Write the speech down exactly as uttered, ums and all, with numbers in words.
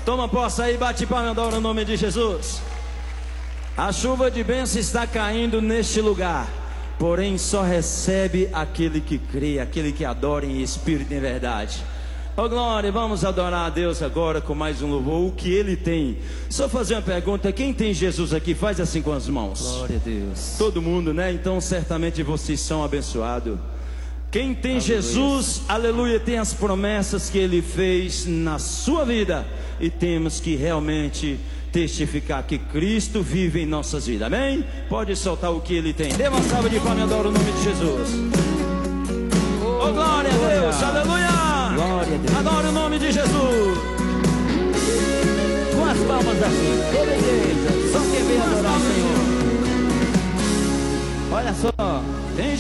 Toma posse aí, bate palma e adora o nome de Jesus. A chuva de bênção está caindo neste lugar, porém só recebe aquele que crê, aquele que adora em espírito e em verdade. Oh glória, vamos adorar a Deus agora com mais um louvor, o que Ele tem. Só fazer uma pergunta, quem tem Jesus aqui? Faz assim com as mãos. Glória a Deus. Todo mundo, né? Então certamente vocês são abençoados. Quem tem aleluia. Jesus, aleluia, tem as promessas que Ele fez na sua vida. E temos que realmente testificar que Cristo vive em nossas vidas, amém? Pode soltar o que Ele tem. Dê uma salva de palmas e adora o nome de Jesus. Oh glória a Deus, aleluia. Glória a Deus. Adora o nome de Jesus. Com as palmas assim, toda igreja, só quem vem adorar o Senhor. Olha só,